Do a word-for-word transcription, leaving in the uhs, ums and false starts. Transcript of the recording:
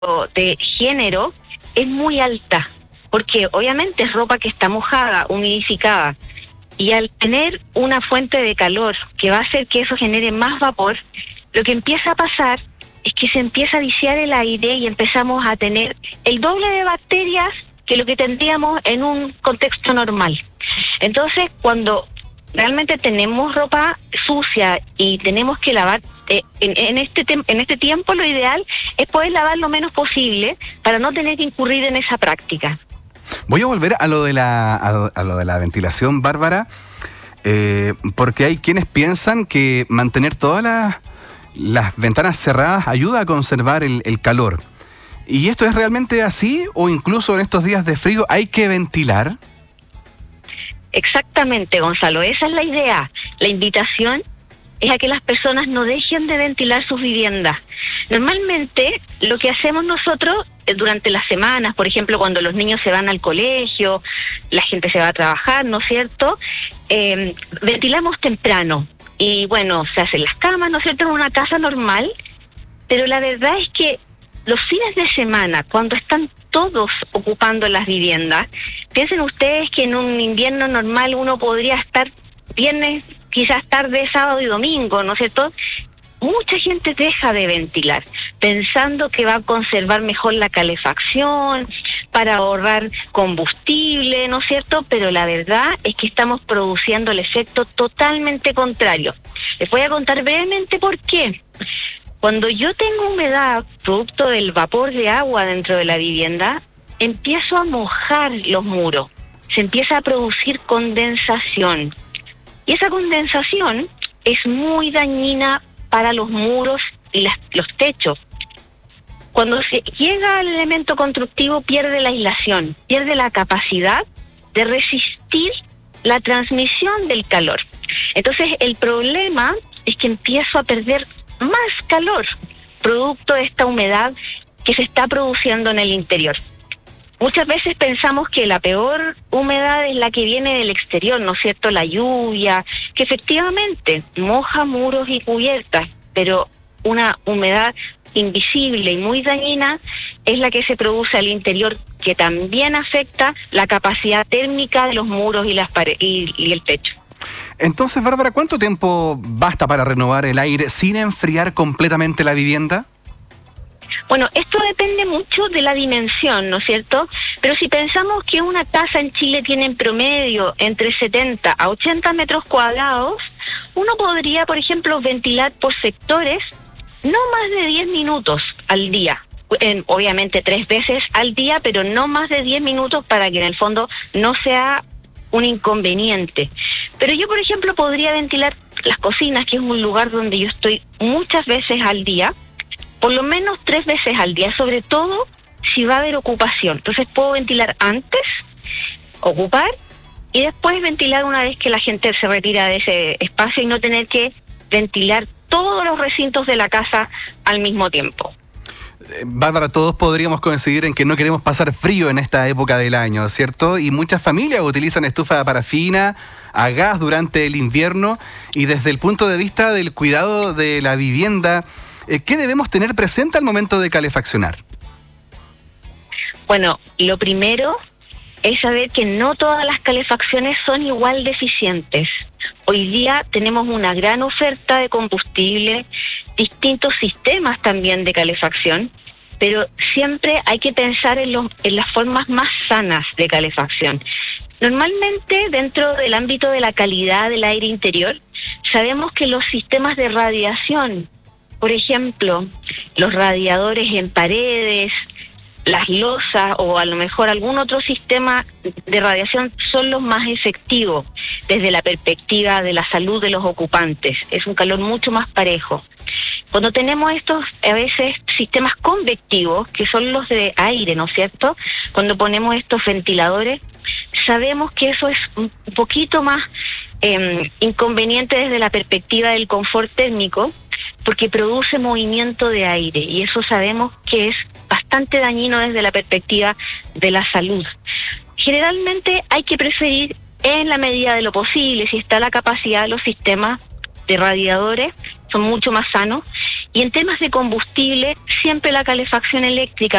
de género es muy alta, porque obviamente es ropa que está mojada, humidificada, y al tener una fuente de calor que va a hacer que eso genere más vapor, lo que empieza a pasar es que se empieza a viciar el aire y empezamos a tener el doble de bacterias que lo que tendríamos en un contexto normal. Entonces, cuando realmente tenemos ropa sucia y tenemos que lavar, eh, en, en este tem- en este tiempo lo ideal es poder lavar lo menos posible para no tener que incurrir en esa práctica. Voy a volver a lo de la, a lo, a lo de la ventilación, Bárbara, eh, porque hay quienes piensan que mantener todas las, las ventanas cerradas ayuda a conservar el, el calor. ¿Y esto es realmente así o incluso en estos días de frío hay que ventilar? Exactamente, Gonzalo, esa es la idea. La invitación es a que las personas no dejen de ventilar sus viviendas. Normalmente, lo que hacemos nosotros eh, durante las semanas, por ejemplo, cuando los niños se van al colegio, la gente se va a trabajar, ¿no es cierto? Eh, ventilamos temprano y, bueno, se hacen las camas, ¿no es cierto?, en una casa normal, pero la verdad es que los fines de semana, cuando están todos ocupando las viviendas, piensen ustedes que en un invierno normal uno podría estar viernes, quizás tarde, sábado y domingo, ¿no es cierto? Mucha gente deja de ventilar, pensando que va a conservar mejor la calefacción, para ahorrar combustible, ¿no es cierto? Pero la verdad es que estamos produciendo el efecto totalmente contrario. Les voy a contar brevemente por qué. Cuando yo tengo humedad, producto del vapor de agua dentro de la vivienda, empiezo a mojar los muros, se empieza a producir condensación. Y esa condensación es muy dañina para los muros y las, los techos. Cuando se llega al elemento constructivo, pierde la aislación, pierde la capacidad de resistir la transmisión del calor. Entonces, el problema es que empiezo a perder más calor, producto de esta humedad que se está produciendo en el interior. Muchas veces pensamos que la peor humedad es la que viene del exterior, ¿no es cierto? La lluvia, que efectivamente moja muros y cubiertas, pero una humedad invisible y muy dañina es la que se produce al interior, que también afecta la capacidad térmica de los muros y las paredes y, y el techo. Entonces, Bárbara, ¿cuánto tiempo basta para renovar el aire sin enfriar completamente la vivienda? Bueno, esto depende mucho de la dimensión, ¿no es cierto? Pero si pensamos que una casa en Chile tiene en promedio entre setenta a ochenta metros cuadrados, uno podría, por ejemplo, ventilar por sectores no más de diez minutos al día. Eh, obviamente tres veces al día, pero no más de diez minutos para que en el fondo no sea un inconveniente. Pero yo, por ejemplo, podría ventilar las cocinas, que es un lugar donde yo estoy muchas veces al día, por lo menos tres veces al día, sobre todo si va a haber ocupación. Entonces puedo ventilar antes, ocupar, y después ventilar una vez que la gente se retira de ese espacio y no tener que ventilar todos los recintos de la casa al mismo tiempo. Bárbara, todos podríamos coincidir en que no queremos pasar frío en esta época del año, ¿cierto? Y muchas familias utilizan estufa de parafina, a gas durante el invierno, y desde el punto de vista del cuidado de la vivienda, ¿qué debemos tener presente al momento de calefaccionar? Bueno, lo primero es saber que no todas las calefacciones son igual de eficientes. Hoy día tenemos una gran oferta de combustible, distintos sistemas también de calefacción, pero siempre hay que pensar en, los, en las formas más sanas de calefacción. Normalmente, dentro del ámbito de la calidad del aire interior, sabemos que los sistemas de radiación, por ejemplo, los radiadores en paredes, las losas o a lo mejor algún otro sistema de radiación son los más efectivos desde la perspectiva de la salud de los ocupantes. Es un calor mucho más parejo. Cuando tenemos estos, a veces, sistemas convectivos, que son los de aire, ¿no es cierto? Cuando ponemos estos ventiladores, sabemos que eso es un poquito más eh, inconveniente desde la perspectiva del confort térmico, porque produce movimiento de aire, y eso sabemos que es bastante dañino desde la perspectiva de la salud. Generalmente hay que preferir, en la medida de lo posible, si está la capacidad de los sistemas de radiadores, son mucho más sanos, Y en temas de combustible, siempre la calefacción eléctrica,